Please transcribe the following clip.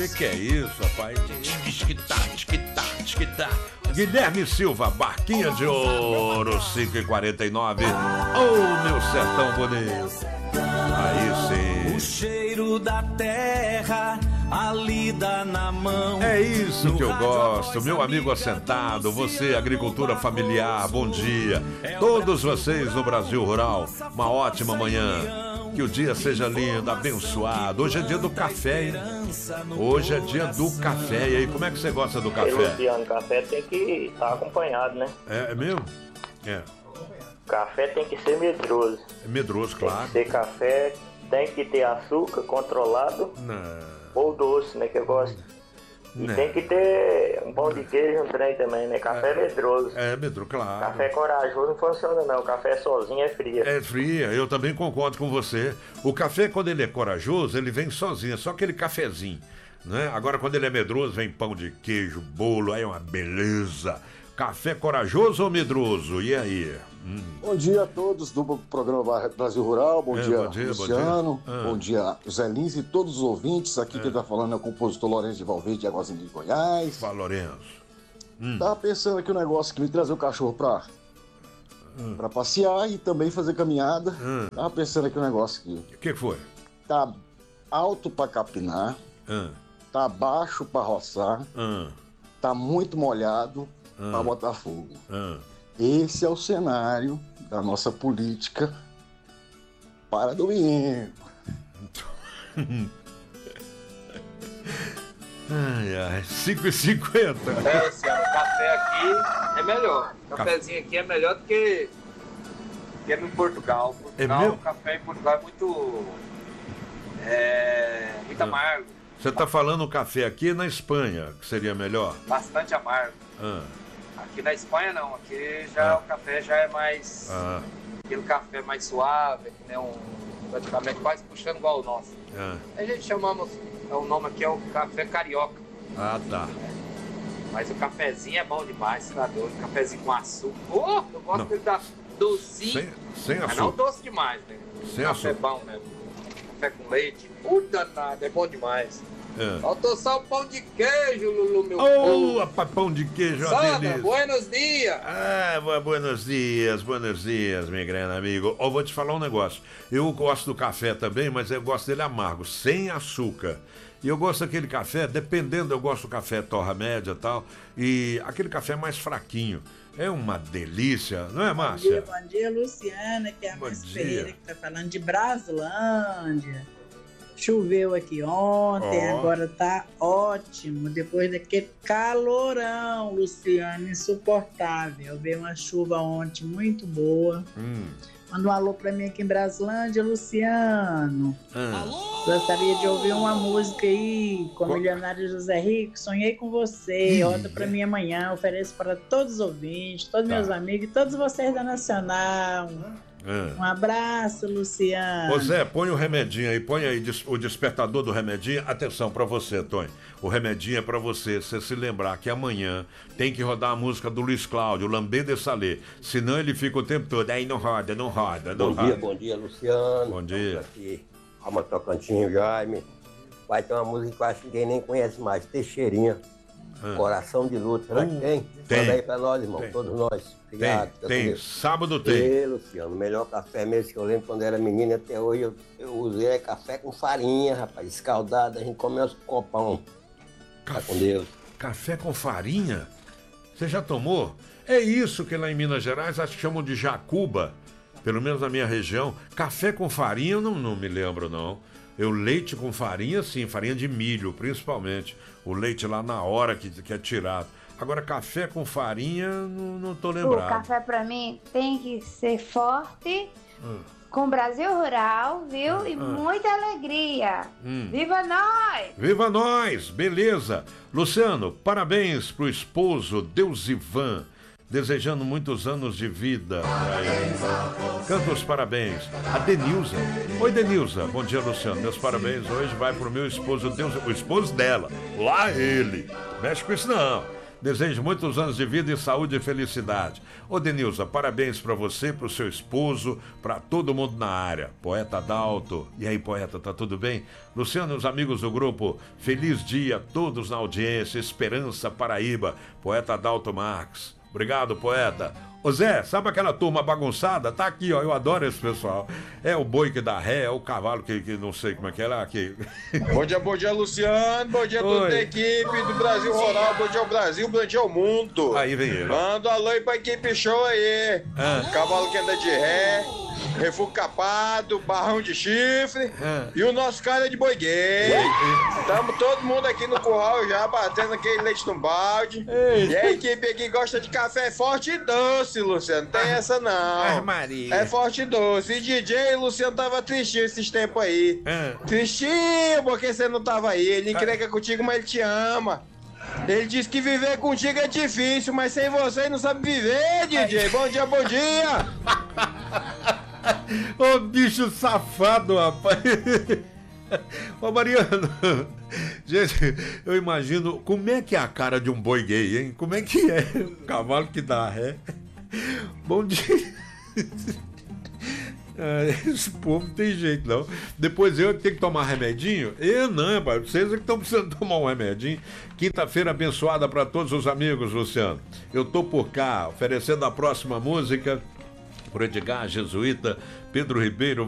Que é isso, rapaz? Guilherme Silva, Barquinha de Ouro, 5h49. Oh, meu sertão bonito. Aí sim. O cheiro da terra, a lida na mão. É isso que eu gosto, meu amigo assentado, você, agricultura familiar, bom dia. Todos vocês no Brasil Rural, uma ótima manhã. Que o dia seja lindo, abençoado. Hoje é dia do café, hein? Hoje é dia do café. E aí, como é que você gosta do café? Luciano, café tem que estar acompanhado, né? É mesmo? É. Café tem que ser medroso. É medroso, claro. Tem que ter café, tem que ter açúcar controlado. Não. Ou doce, né? Que eu gosto. E Não. tem que ter um pão de queijo, um trem também, né? Café medroso. É medroso, claro. Café corajoso não funciona não. Café sozinho é fria. É fria, eu também concordo com você. O café, quando ele é corajoso, ele vem sozinho, é só aquele cafezinho, né? Agora, quando ele é medroso, vem pão de queijo, bolo, aí é uma beleza. Café corajoso ou medroso? E aí? Bom dia a todos do programa Brasil Rural, bom dia Luciano, bom dia. Bom dia Zé Lins e todos os ouvintes. Aqui quem tá falando é o compositor Lourenço de Valverde de Águazinha de Goiás. Fala, Lourenço. Tava pensando aqui um negócio que me trazer o cachorro pra passear e também fazer caminhada. Tava pensando aqui um negócio aqui. O que foi? Tá alto pra capinar, tá baixo pra roçar, tá muito molhado pra botar fogo. Esse é o cenário da nossa política para domingo. Ai, 5h50. Luciano, o café aqui é melhor. O cafezinho aqui é melhor do que no Portugal. mesmo? O café em Portugal é muito amargo. Você tá falando o café aqui na Espanha, que seria melhor? Bastante amargo. Aqui na Espanha não, aqui já o café já é mais aquele café mais suave, né, praticamente quase puxando igual o nosso. A gente chamamos, o nome aqui é o café carioca. Tá. Mas o cafezinho é bom demais, tá doido? Cafezinho com açúcar. Eu gosto dele da docinho. Sem açúcar. Mas não doce demais, né? Sem café açúcar. bom mesmo. Café com leite. Puta nada, é bom demais. Faltou só o pão de queijo, Lulu, meu povo. Pão de queijo, Sandra, delícia. buenos dias. Buenos dias, meu grande amigo. Vou te falar um negócio. Eu gosto do café também, mas eu gosto dele amargo, sem açúcar. E eu gosto daquele café, dependendo, eu gosto do café torra média e tal, e aquele café mais fraquinho. É uma delícia, não é, Márcia? Bom dia, Luciana, que é a Bom Márcia dia. Ferreira, que tá falando de Braslândia. Choveu aqui ontem, agora tá ótimo. Depois daquele calorão, Luciano, insuportável. Veio uma chuva ontem muito boa. Manda um alô pra mim aqui em Braslândia, Luciano. Gostaria de ouvir uma música aí com o milionário José Rico. Sonhei com você. Roda pra mim amanhã. Ofereço para todos os ouvintes, todos meus amigos e todos vocês da Nacional. Um abraço, Luciano. Ô Zé, põe o remedinho aí, põe aí o despertador do remedinho. Atenção pra você, Tony. O remedinho é pra você se lembrar que amanhã tem que rodar a música do Luiz Cláudio, Lambê de Salé. Senão ele fica o tempo todo, aí não roda. Bom dia, Luciano. Bom dia. Aqui, Alma Tocantinho, Jaime. Vai ter uma música que eu acho que ninguém nem conhece mais, Teixeirinha. Coração de Luta. Será que tem? Tem. Manda aí pra nós, irmão, Tem. todos nós. Obrigado. Tem. Sábado tem. Ei, Luciano, o melhor café mesmo que eu lembro quando era menino, até hoje eu usei café com farinha, rapaz, escaldado, a gente comeu uns copão. Tá com Deus. Café com farinha? Você já tomou? É isso que lá em Minas Gerais acho que chamam de jacuba, pelo menos na minha região. Café com farinha eu não me lembro, não. Leite com farinha, sim, farinha de milho, principalmente. O leite lá na hora que é tirado. Agora, café com farinha, não tô lembrado. O café pra mim tem que ser forte, com Brasil Rural, viu? E muita alegria. Viva nós! Viva nós! Beleza! Luciano, parabéns pro esposo Deusivan, desejando muitos anos de vida pra ele. Canta os parabéns. A Denilza. Oi, Denilza. Bom dia, Luciano. Meus parabéns hoje vai pro meu esposo, o esposo dela. Lá ele. Mexe com isso não. Desejo muitos anos de vida e saúde e felicidade. Ô Denilza, parabéns para você, pro seu esposo, para todo mundo na área. Poeta Adalto. E aí, poeta, tá tudo bem? Luciano, os amigos do grupo, feliz dia, todos na audiência, Esperança Paraíba. Poeta Adalto Marques. Obrigado, poeta. Ô Zé, sabe aquela turma bagunçada? Tá aqui, ó, eu adoro esse pessoal. É o boi que dá ré, é o cavalo que não sei como é que é lá aqui. Bom dia, Luciano. Bom dia a toda a equipe do Brasil Rural. Bom dia ao Brasil, bom dia ao mundo. Aí vem ele. Manda um alô aí pra equipe show aí. Cavalo que anda de ré, refúgio capado, barrão de chifre e o nosso cara de boi gay. Tamo todo mundo aqui no curral já, batendo aquele leite no balde. E a equipe aqui gosta de café forte e doce, Luciano. Não tem essa não. Maria. É forte e doce. E DJ, Luciano tava tristinho esses tempos aí. Tristinho, porque você não tava aí. Ele encrenca contigo, mas ele te ama. Ele disse que viver contigo é difícil, mas sem você ele não sabe viver, DJ. Bom dia, bom dia. Ô bicho safado, rapaz. Ô Mariano, gente, eu imagino como é que é a cara de um boi gay, hein? Como é que é um cavalo que dá ré? Bom dia. Esse povo não tem jeito não. Depois eu tenho que tomar remedinho? Eu não, rapaz. Vocês é que estão precisando tomar um remedinho. Quinta-feira abençoada para todos os amigos, Luciano. Eu tô por cá oferecendo a próxima música pro Edgar Jesuíta, Pedro Ribeiro.